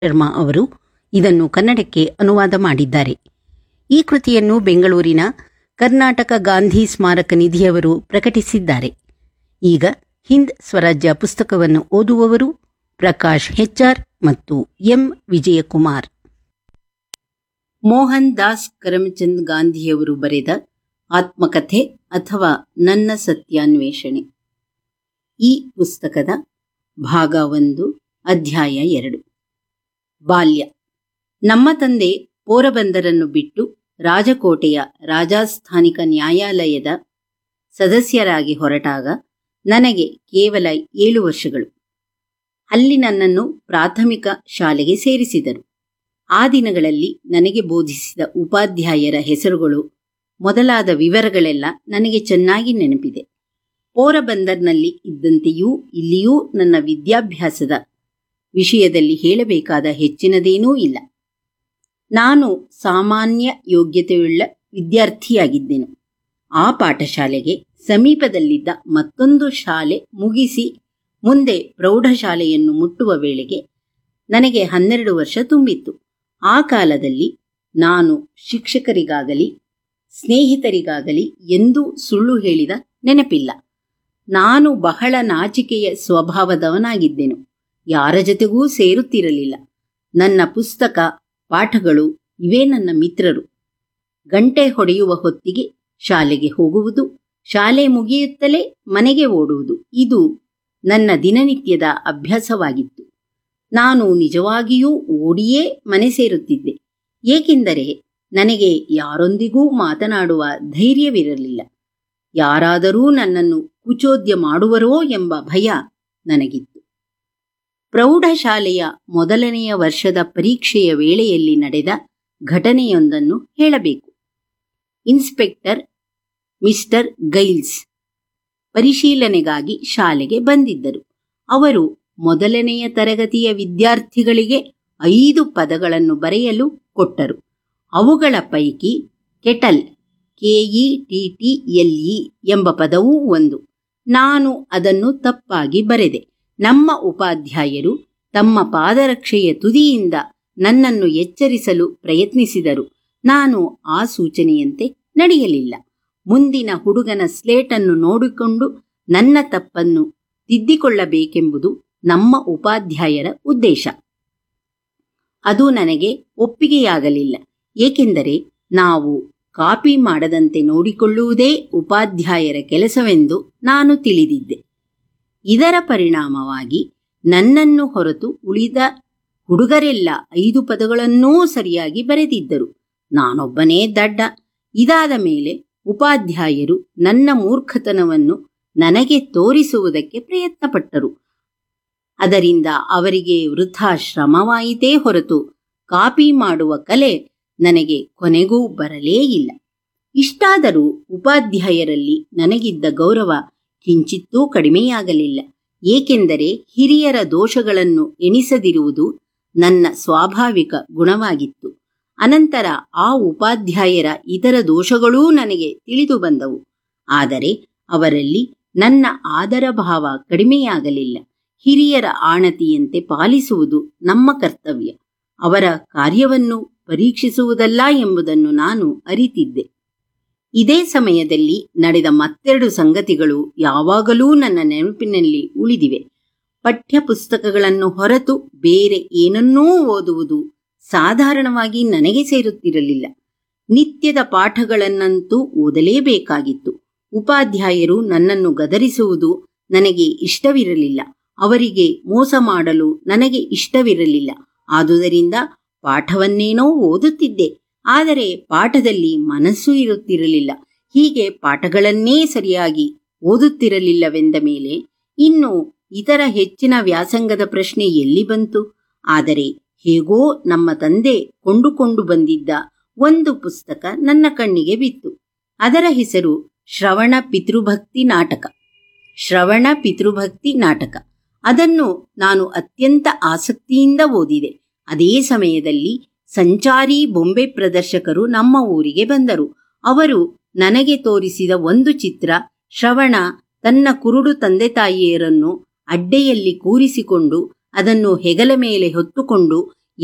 ಶರ್ಮಾ ಅವರು ಇದನ್ನು ಕನ್ನಡಕ್ಕೆ ಅನುವಾದ ಮಾಡಿದ್ದಾರೆ. ಈ ಕೃತಿಯನ್ನು ಬೆಂಗಳೂರಿನ ಕರ್ನಾಟಕ ಗಾಂಧಿ ಸ್ಮಾರಕ ನಿಧಿಯವರು ಪ್ರಕಟಿಸಿದ್ದಾರೆ. ಈಗ ಹಿಂದ್ ಸ್ವರಾಜ್ಯ ಪುಸ್ತಕವನ್ನು ಓದುವವರು ಪ್ರಕಾಶ್ ಹೆಚ್ಆರ್ ಮತ್ತು ಎಂ ವಿಜಯಕುಮಾರ್. ಮೋಹನ್ ದಾಸ್ ಕರಮ್ಚಂದ್ ಗಾಂಧಿಯವರು ಬರೆದ ಆತ್ಮಕಥೆ ಅಥವಾ ನನ್ನ ಸತ್ಯಾನ್ವೇಷಣೆ. ಈ ಪುಸ್ತಕದ ಭಾಗ 1, ಅಧ್ಯಾಯ 2. ಬಾಲ್ಯ. ನಮ್ಮ ತಂದೆ ಪೋರಬಂದರನ್ನು ಬಿಟ್ಟು ರಾಜಕೋಟೆಯ ರಾಜಾಸ್ಥಾನಿಕ ನ್ಯಾಯಾಲಯದ ಸದಸ್ಯರಾಗಿ ಹೊರಟಾಗ ನನಗೆ ಕೇವಲ 7 ವರ್ಷಗಳು. ಅಲ್ಲಿ ನನ್ನನ್ನು ಪ್ರಾಥಮಿಕ ಶಾಲೆಗೆ ಸೇರಿಸಿದರು. ಆ ದಿನಗಳಲ್ಲಿ ನನಗೆ ಬೋಧಿಸಿದ ಉಪಾಧ್ಯಾಯರ ಹೆಸರುಗಳು ಮೊದಲಾದ ವಿವರಗಳೆಲ್ಲ ನನಗೆ ಚೆನ್ನಾಗಿ ನೆನಪಿದೆ. ಪೋರಬಂದರ್ನಲ್ಲಿ ಇದ್ದಂತೆಯೂ ಇಲ್ಲಿಯೂ ನನ್ನ ವಿದ್ಯಾಭ್ಯಾಸದ ವಿಷಯದಲ್ಲಿ ಹೇಳಬೇಕಾದ ಹೆಚ್ಚಿನದೇನೂ ಇಲ್ಲ. ನಾನು ಸಾಮಾನ್ಯ ಯೋಗ್ಯತೆಯುಳ್ಳ ವಿದ್ಯಾರ್ಥಿಯಾಗಿದ್ದೆನು. ಆ ಪಾಠಶಾಲೆಗೆ ಸಮೀಪದಲ್ಲಿದ್ದ ಮತ್ತೊಂದು ಶಾಲೆ ಮುಗಿಸಿ ಮುಂದೆ ಪ್ರೌಢಶಾಲೆಯನ್ನು ಮುಟ್ಟುವ ವೇಳೆಗೆ ನನಗೆ 12 ವರ್ಷ ತುಂಬಿತ್ತು. ಆ ಕಾಲದಲ್ಲಿ ನಾನು ಶಿಕ್ಷಕರಿಗಾಗಲಿ ಸ್ನೇಹಿತರಿಗಾಗಲಿ ಎಂದೂ ಸುಳ್ಳು ಹೇಳಿದ ನೆನಪಿಲ್ಲ. ನಾನು ಬಹಳ ನಾಚಿಕೆಯ ಸ್ವಭಾವದವನಾಗಿದ್ದೆನು. ಯಾರ ಜೊತೆಗೂ ಸೇರುತ್ತಿರಲಿಲ್ಲ. ನನ್ನ ಪುಸ್ತಕ, ಪಾಠಗಳು ಇವೇ ನನ್ನ ಮಿತ್ರರು. ಗಂಟೆ ಹೊಡೆಯುವ ಹೊತ್ತಿಗೆ ಶಾಲೆಗೆ ಹೋಗುವುದು, ಶಾಲೆ ಮುಗಿಯುತ್ತಲೇ ಮನೆಗೆ ಓಡುವುದು, ಇದು ನನ್ನ ದಿನನಿತ್ಯದ ಅಭ್ಯಾಸವಾಗಿತ್ತು. ನಾನು ನಿಜವಾಗಿಯೂ ಓಡಿಯೇ ಮನೆ ಸೇರುತ್ತಿದ್ದೆ. ಏಕೆಂದರೆ ನನಗೆ ಯಾರೊಂದಿಗೂ ಮಾತನಾಡುವ ಧೈರ್ಯವಿರಲಿಲ್ಲ. ಯಾರಾದರೂ ನನ್ನನ್ನು ಕುಚೋದ್ಯ ಮಾಡುವರೋ ಎಂಬ ಭಯ ನನಗಿತ್ತು. ಪ್ರೌಢಶಾಲೆಯ ಮೊದಲನೆಯ ವರ್ಷದ ಪರೀಕ್ಷೆಯ ವೇಳೆಯಲ್ಲಿ ನಡೆದ ಘಟನೆಯೊಂದನ್ನು ಹೇಳಬೇಕು. ಇನ್ಸ್ಪೆಕ್ಟರ್ ಮಿಸ್ಟರ್ ಗೈಲ್ಸ್ ಪರಿಶೀಲನೆಗಾಗಿ ಶಾಲೆಗೆ ಬಂದಿದ್ದರು. ಅವರು ಮೊದಲನೆಯ ತರಗತಿಯ ವಿದ್ಯಾರ್ಥಿಗಳಿಗೆ 5 ಪದಗಳನ್ನು ಬರೆಯಲು ಕೊಟ್ಟರು. ಅವುಗಳ ಪೈಕಿ ಕೆಟಲ್ KETTLE ಎಂಬ ಪದವೂ ಒಂದು. ನಾನು ಅದನ್ನು ತಪ್ಪಾಗಿ ಬರೆದೆ. ನಮ್ಮ ಉಪಾಧ್ಯಾಯರು ತಮ್ಮ ಪಾದರಕ್ಷೆಯ ತುದಿಯಿಂದ ನನ್ನನ್ನು ಎಚ್ಚರಿಸಲು ಪ್ರಯತ್ನಿಸಿದರು. ನಾನು ಆ ಸೂಚನೆಯಂತೆ ನಡೆಯಲಿಲ್ಲ. ಮುಂದಿನ ಹುಡುಗನ ಸ್ಲೇಟನ್ನು ನೋಡಿಕೊಂಡು ನನ್ನ ತಪ್ಪನ್ನು ತಿದ್ದಿಕೊಳ್ಳಬೇಕೆಂಬುದು ನಮ್ಮ ಉಪಾಧ್ಯಾಯರ ಉದ್ದೇಶ. ಅದು ನನಗೆ ಒಪ್ಪಿಗೆಯಾಗಲಿಲ್ಲ. ಏಕೆಂದರೆ ನಾವು ಕಾಪಿ ಮಾಡದಂತೆ ನೋಡಿಕೊಳ್ಳುವುದೇ ಉಪಾಧ್ಯಾಯರ ಕೆಲಸವೆಂದು ನಾನು ತಿಳಿದಿದ್ದೆ. ಇದರ ಪರಿಣಾಮವಾಗಿ ನನ್ನನ್ನು ಹೊರತು ಉಳಿದ ಹುಡುಗರೆಲ್ಲ 5 ಪದಗಳನ್ನೂ ಸರಿಯಾಗಿ ಬರೆದಿದ್ದರು. ನಾನೊಬ್ಬನೇ ದಡ್ಡ. ಇದಾದ ಮೇಲೆ ಉಪಾಧ್ಯಾಯರು ನನ್ನ ಮೂರ್ಖತನವನ್ನು ನನಗೆ ತೋರಿಸುವುದಕ್ಕೆ ಪ್ರಯತ್ನಪಟ್ಟರು. ಅದರಿಂದ ಅವರಿಗೆ ವೃಥಾ ಶ್ರಮವಾಯಿತೇ ಹೊರತು ಕಾಪಿ ಮಾಡುವ ಕಲೆ ನನಗೆ ಕೊನೆಗೂ ಬರಲೇ ಇಲ್ಲ. ಇಷ್ಟಾದರೂ ಉಪಾಧ್ಯಾಯರಲ್ಲಿ ನನಗಿದ್ದ ಗೌರವ ಕಿಂಚಿತ್ತೂ ಕಡಿಮೆಯಾಗಲಿಲ್ಲ. ಏಕೆಂದರೆ ಹಿರಿಯರ ದೋಷಗಳನ್ನು ಎಣಿಸದಿರುವುದು ನನ್ನ ಸ್ವಾಭಾವಿಕ ಗುಣವಾಗಿತ್ತು. ಅನಂತರ ಆ ಉಪಾಧ್ಯಾಯರ ಇತರ ದೋಷಗಳೂ ನನಗೆ ತಿಳಿದು ಬಂದವು. ಆದರೆ ಅವರಲ್ಲಿ ನನ್ನ ಆದರ ಭಾವ ಕಡಿಮೆಯಾಗಲಿಲ್ಲ. ಹಿರಿಯರ ಆಣತಿಯಂತೆ ಪಾಲಿಸುವುದು ನಮ್ಮ ಕರ್ತವ್ಯ. ಅವರ ಕಾರ್ಯವನ್ನು ಪರೀಕ್ಷಿಸುವುದಲ್ಲ ಎಂಬುದನ್ನು ನಾನು ಅರಿತಿದ್ದೆ. ಇದೇ ಸಮಯದಲ್ಲಿ ನಡೆದ ಮತ್ತೆರಡು ಸಂಗತಿಗಳು ಯಾವಾಗಲೂ ನನ್ನ ನೆನಪಿನಲ್ಲಿ ಉಳಿದಿವೆ. ಪಠ್ಯಪುಸ್ತಕಗಳನ್ನು ಹೊರತು ಬೇರೆ ಏನನ್ನೂ ಓದುವುದು ಸಾಧಾರಣವಾಗಿ ನನಗೆ ಸೇರುತ್ತಿರಲಿಲ್ಲ. ನಿತ್ಯದ ಪಾಠಗಳನ್ನಂತೂ ಓದಲೇಬೇಕಾಗಿತ್ತು. ಉಪಾಧ್ಯಾಯರು ನನ್ನನ್ನು ಗದರಿಸುವುದು ನನಗೆ ಇಷ್ಟವಿರಲಿಲ್ಲ. ಅವರಿಗೆ ಮೋಸ ಮಾಡಲು ನನಗೆ ಇಷ್ಟವಿರಲಿಲ್ಲ. ಆದುದರಿಂದ ಪಾಠವನ್ನೇನೋ ಓದುತ್ತಿದ್ದೆ, ಆದರೆ ಪಾಠದಲ್ಲಿ ಮನಸ್ಸು ಇರುತ್ತಿರಲಿಲ್ಲ. ಹೀಗೆ ಪಾಠಗಳನ್ನೇ ಸರಿಯಾಗಿ ಓದುತ್ತಿರಲಿಲ್ಲವೆಂದ ಮೇಲೆ ಇನ್ನು ಇತರ ಹೆಚ್ಚಿನ ವ್ಯಾಸಂಗದ ಪ್ರಶ್ನೆ ಎಲ್ಲಿ ಬಂತು? ಆದರೆ ಹೇಗೋ ನಮ್ಮ ತಂದೆ ಕೊಂಡುಕೊಂಡು ಬಂದಿದ್ದ ಒಂದು ಪುಸ್ತಕ ನನ್ನ ಕಣ್ಣಿಗೆ ಬಿತ್ತು. ಅದರ ಹೆಸರು ಶ್ರವಣ ಪಿತೃಭಕ್ತಿ ನಾಟಕ. ಶ್ರವಣ ಪಿತೃಭಕ್ತಿ ನಾಟಕ. ಅದನ್ನು ನಾನು ಅತ್ಯಂತ ಆಸಕ್ತಿಯಿಂದ ಓದಿದೆ. ಅದೇ ಸಮಯದಲ್ಲಿ ಸಂಚಾರಿ ಬೊಂಬೆ ಪ್ರದರ್ಶಕರು ನಮ್ಮ ಊರಿಗೆ ಬಂದರು. ಅವರು ನನಗೆ ತೋರಿಸಿದ ಒಂದು ಚಿತ್ರ ಶ್ರವಣ ತನ್ನ ಕುರುಡು ತಂದೆ ತಾಯಿಯರನ್ನು ಅಡ್ಡೆಯಲ್ಲಿ ಕೂರಿಸಿಕೊಂಡು ಅದನ್ನು ಹೆಗಲ ಮೇಲೆ ಹೊತ್ತುಕೊಂಡು